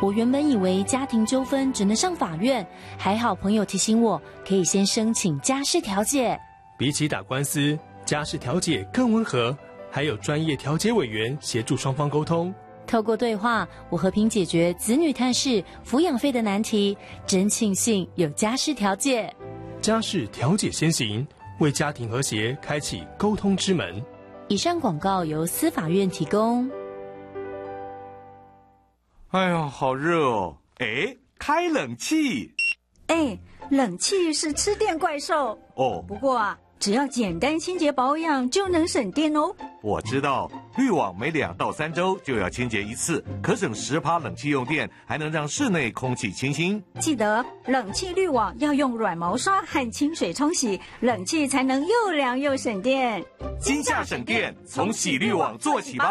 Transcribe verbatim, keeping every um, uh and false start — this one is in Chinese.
我原本以为家庭纠纷只能上法院，还好朋友提醒我，可以先申请家事调解。 比起打官司，家事调解更温和，还有专业调解委员协助双方沟通。 透过对话，我和平解决子女探视、抚养费的难题，真庆幸有家事调解。 家事调解先行，为家庭和谐开启沟通之门。 以上广告由司法院提供。 哎呀，好热哦！哎，开冷气。 哎，冷气是吃电怪兽哦。 不过啊，只要简单清洁保养就能省电哦。 我知道，滤网每两到三周就要清洁一次，可省十趴冷气用电，还能让室内空气清新。 记得冷气滤网要用软毛刷和清水冲洗，冷气才能又凉又省电。 今夏省电，从洗滤网做起吧。